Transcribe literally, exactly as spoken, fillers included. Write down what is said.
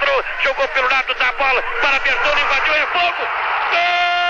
entrou, jogou pelo lado da bola para Bertone, invadiu, é fogo! Gol!